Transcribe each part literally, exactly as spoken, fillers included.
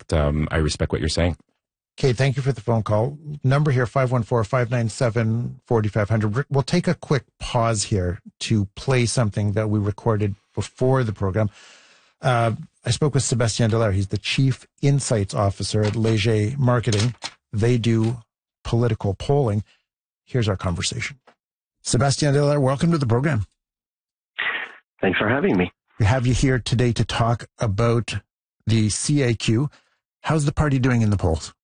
respect um, I respect what you're saying. Okay, thank you for the phone call. Number here, five one four, five nine seven, four five zero zero. We'll take a quick pause here to play something that we recorded before the program. Uh, I spoke with Sebastien Dallaire. He's the Chief Insights Officer at Léger Marketing. They do political polling. Here's our conversation. Sebastien Dallaire, welcome to the program. Thanks for having me. We have you here today to talk about the C A Q. How's the party doing in the polls?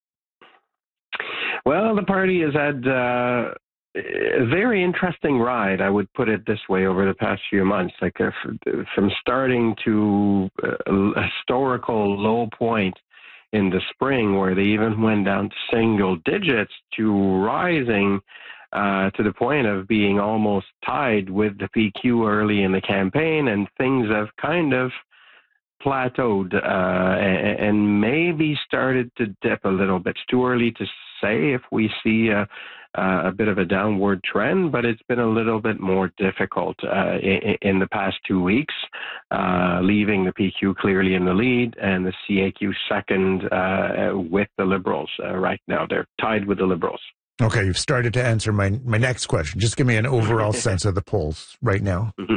Well, the party has had uh, a very interesting ride, I would put it this way, over the past few months. Like uh, from starting to a historical low point in the spring, where they even went down to single digits, to rising uh, to the point of being almost tied with the P Q early in the campaign, and things have kind of plateaued uh, and, and maybe started to dip a little bit. It's too early to say if we see a, a bit of a downward trend, but it's been a little bit more difficult uh, in, in the past two weeks, uh, leaving the P Q clearly in the lead and the C A Q second uh, with the Liberals uh, right now. They're tied with the Liberals. Okay, you've started to answer my, my next question. Just give me an overall sense of the polls right now. Mm-hmm.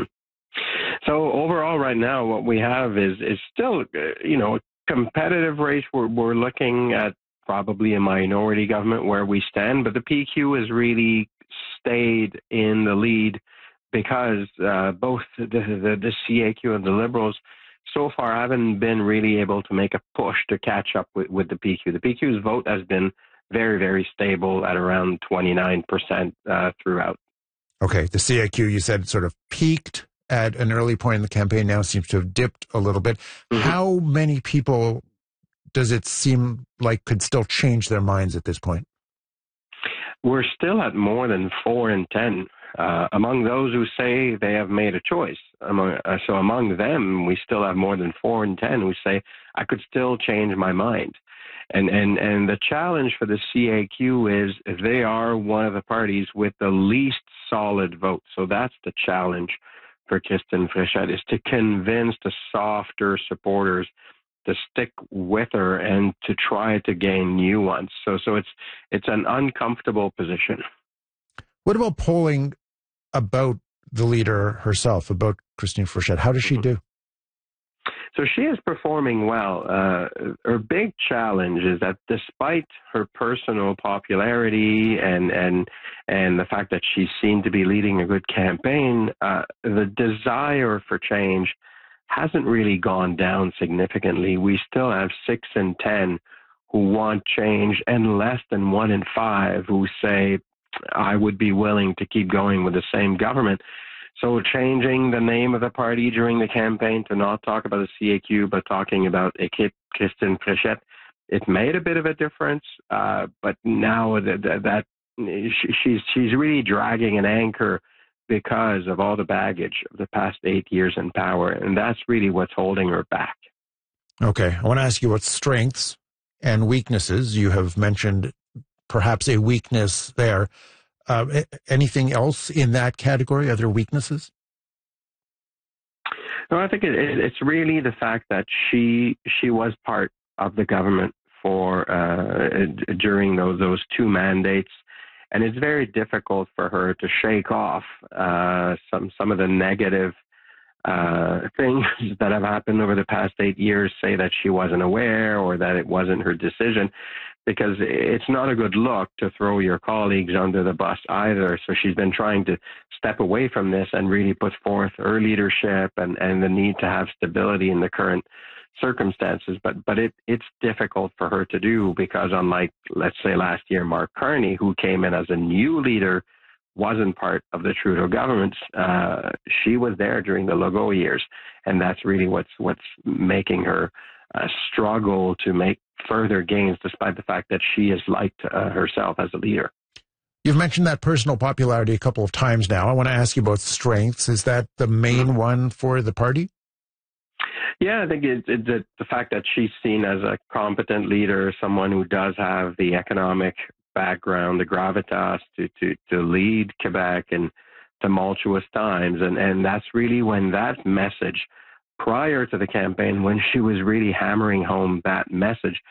So overall, right now, what we have is is still, uh, you know, a competitive race. We're we're looking at probably a minority government where we stand, but the P Q has really stayed in the lead because uh, both the, the the C A Q and the Liberals so far haven't been really able to make a push to catch up with, with the P Q. The P Q's vote has been very, very stable at around twenty-nine percent uh, throughout. Okay, the C A Q, you said, sort of peaked at an early point in the campaign, now seems to have dipped a little bit. Mm-hmm. How many people does it seem like could still change their minds at this point? We're still at more than four in ten. Uh, among those who say they have made a choice, among, uh, so among them, we still have more than four in ten who say, I could still change my mind. And, and, and the challenge for the C A Q is they are one of the parties with the least solid vote. So that's the challenge for Christine Fréchette, is to convince the softer supporters to stick with her and to try to gain new ones. So, so it's it's an uncomfortable position. What about polling about the leader herself, about Christine Fréchette? How does she do? So she is performing well. Uh, her big challenge is that despite her personal popularity and and and the fact that she seemed to be leading a good campaign, uh, the desire for change hasn't really gone down significantly. We still have six in ten who want change, and less than one in five who say, I would be willing to keep going with the same government. So changing the name of the party during the campaign to not talk about the C A Q, but talking about Équipe Christine Fréchette, it made a bit of a difference. Uh, but now that, that she's she's really dragging an anchor because of all the baggage of the past eight years in power, and that's really what's holding her back. Okay, I want to ask you what strengths and weaknesses. You have mentioned perhaps a weakness there. Uh, anything else in that category, other weaknesses? No, I think it, it, it's really the fact that she she was part of the government for uh, during those those two mandates, and it's very difficult for her to shake off uh, some some of the negative uh, things that have happened over the past eight years. Say that she wasn't aware or that it wasn't her decision, because it's not a good look to throw your colleagues under the bus either. So she's been trying to step away from this and really put forth her leadership and, and the need to have stability in the current circumstances. But but it it's difficult for her to do, because unlike, let's say, last year, Mark Carney, who came in as a new leader, wasn't part of the Trudeau government. Uh, she was there during the Legault years, and that's really what's what's making her uh, struggle to make further gains, despite the fact that she is liked uh, herself as a leader. You've mentioned that personal popularity a couple of times now. I want to ask you about strengths. Is that the main mm-hmm. one for the party? Yeah, I think it's it, it, the fact that she's seen as a competent leader, someone who does have the economic background, the gravitas to, to, to lead Quebec in tumultuous times. And, and that's really when that message, prior to the campaign, when she was really hammering home that message,